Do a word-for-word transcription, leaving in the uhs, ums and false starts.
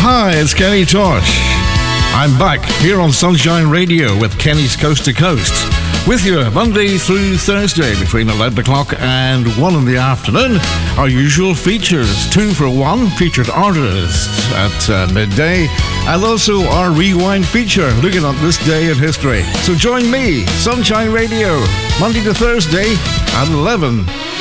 Hi, it's Kenny Tosh. I'm back here on Sunshine Radio with Kenny's Coast to Coast, with you Monday through Thursday between eleven o'clock and one in the afternoon. Our usual features, two for one, featured artists at uh, midday, and also our rewind feature, looking at this day in history. So join me, Sunshine Radio, Monday to Thursday at eleven.